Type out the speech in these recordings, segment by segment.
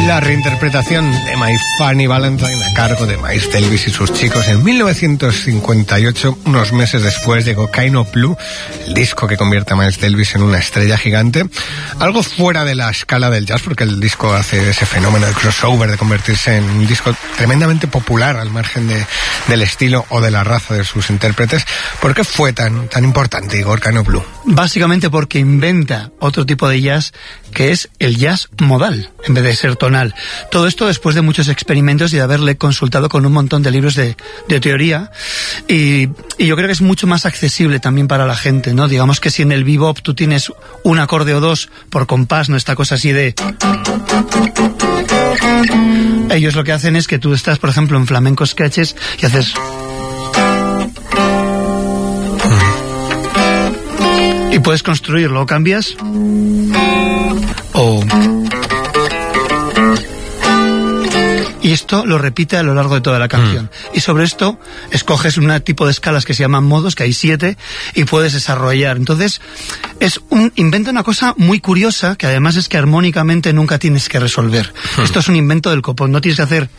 La reinterpretación de My Funny Valentine a cargo de Miles Davis y sus chicos. En 1958, unos meses después, llegó Kind of Blue, el disco que convierte a Miles Davis en una estrella gigante. Algo fuera de la escala del jazz, porque el disco hace ese fenómeno de crossover, de convertirse en un disco tremendamente popular al margen del estilo o de la raza de sus intérpretes. ¿Por qué fue tan importante, Igor, Kind of Blue? Básicamente porque inventa otro tipo de jazz, que es el jazz modal, en vez de ser tonal. Todo esto después de muchos experimentos y de haberle consultado con un montón de libros de teoría, y yo creo que es mucho más accesible también para la gente, ¿no? Digamos que si en el bebop tú tienes un acorde o dos por compás, no esta cosa así de... Ellos lo que hacen es que tú estás, por ejemplo, en flamenco sketches y haces... Y puedes construirlo, o cambias o... Y esto lo repite a lo largo de toda la canción. Y sobre esto escoges un tipo de escalas que se llaman modos, que hay 7, y puedes desarrollar. Entonces, inventa una cosa muy curiosa, que además es que armónicamente nunca tienes que resolver. Esto es un invento del copón, no tienes que hacer...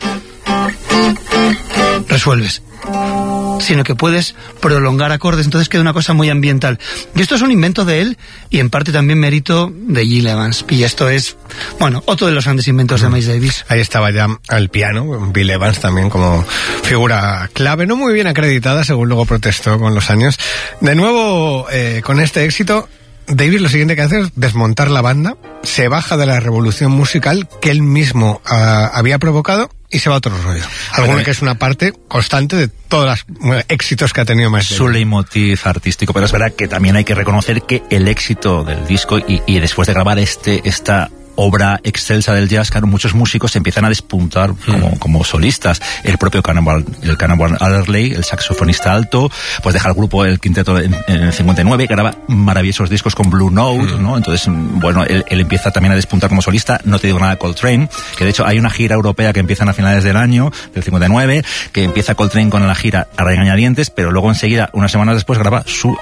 Resuelves. Sino que puedes prolongar acordes, entonces queda una cosa muy ambiental. Y esto es un invento de él, y en parte también mérito de Gil Evans. Y esto es, bueno, otro de los grandes inventos de Miles Davis. Ahí estaba ya al piano, Bill Evans también como figura clave, no muy bien acreditada, según luego protestó con los años. De nuevo, con este éxito, Davis lo siguiente que hace es desmontar la banda, se baja de la revolución musical que él mismo había provocado, y se va a otro rollo. Alguno que es una parte constante de todos los éxitos que ha tenido Miles Davis. Su leitmotiv artístico, pero es verdad que también hay que reconocer que el éxito del disco y después de grabar esta obra excelsa del jazz, claro, muchos músicos empiezan a despuntar como solistas. El propio Cannonball Adderley, el saxofonista alto, pues deja el grupo, el quinteto en el 59, graba maravillosos discos con Blue Note, ¿no? Entonces, bueno, él empieza también a despuntar como solista. No te digo nada de Coltrane, que de hecho hay una gira europea que empiezan a finales del año, del 59, que empieza Coltrane con la gira a regañadientes, pero luego enseguida, unas semanas después, graba su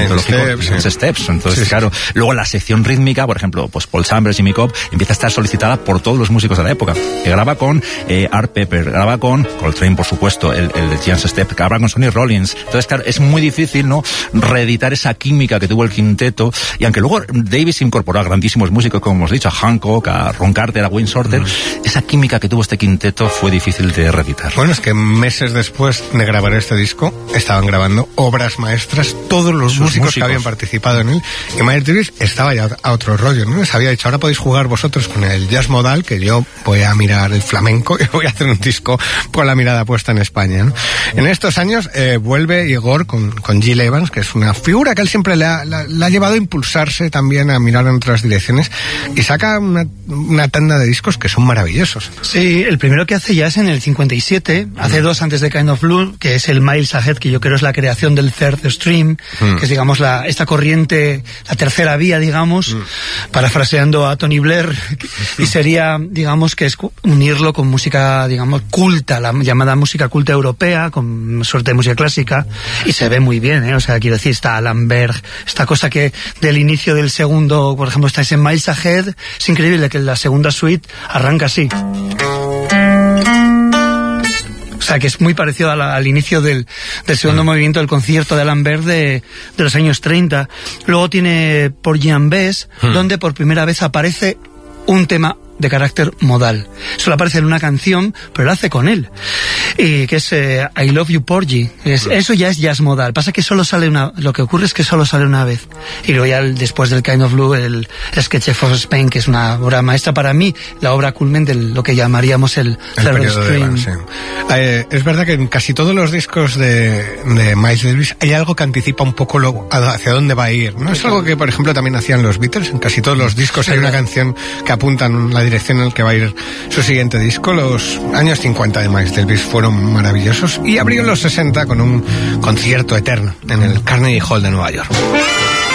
Steps. Entonces, claro, luego la sección rítmica, por ejemplo, pues Paul Chambers, Jimmy Cobb, empieza a estar solicitada por todos los músicos de la época. Que graba con Art Pepper, graba con Coltrane, por supuesto, el Chance Step, que graba con Sonny Rollins. Entonces, claro, es muy difícil, ¿no?, reeditar esa química que tuvo el quinteto. Y aunque luego Davis incorporó a grandísimos músicos, como hemos dicho, a Hancock, a Ron Carter, a Wayne Shorter, esa química que tuvo este quinteto fue difícil de reeditar. Bueno, es que meses después de grabar este disco, estaban grabando obras maestras todos los músicos que habían participado en él. Y Miles Davis estaba ya a otro rollo, ¿no? Les había dicho, ahora podéis jugar vosotros con el jazz modal, que yo voy a mirar el flamenco y voy a hacer un disco con la mirada puesta en España, ¿no? En estos años vuelve Igor con Gil Evans, que es una figura que él siempre le ha llevado a impulsarse también a mirar en otras direcciones, y saca una tanda de discos que son maravillosos. Sí, el primero que hace ya es en el 57, hace 2 antes de Kind of Blue, que es el Miles Ahead, que yo creo es la creación del Third Stream, que es, digamos, esta corriente, la tercera vía, digamos, parafraseando a Tony Blair, y sería, digamos, que es unirlo con música, digamos, culta, la llamada música culta europea, con suerte de música clásica, y se ve muy bien, o sea, quiero decir, está Alan Berg, esta cosa que del inicio del segundo, por ejemplo, está ese Miles Ahead, es increíble que la segunda suite arranca así. O sea, que es muy parecido al inicio del segundo movimiento del concierto de Alan Berg de los años 30. Luego tiene Porgy and Bess, donde por primera vez aparece un tema de carácter modal. Solo aparece en una canción, pero lo hace con él. Y que es I Love You Porgy. Eso ya es jazz modal. Pasa que solo sale lo que ocurre es que solo sale una vez. Y luego ya después del Kind of Blue, el Sketch for Spain, que es una obra maestra para mí, la obra culmen de lo que llamaríamos el Third Stream. Sí. Es verdad que en casi todos los discos de Miles Davis hay algo que anticipa un poco hacia dónde va a ir, ¿no? Es algo que, por ejemplo, también hacían los Beatles. En casi todos los discos hay una canción que apunta en la dirección en la que va a ir su siguiente disco. Los años 50 de Miles Davis fueron maravillosos, y abrió los 60 con un concierto eterno en el Carnegie Hall de Nueva York.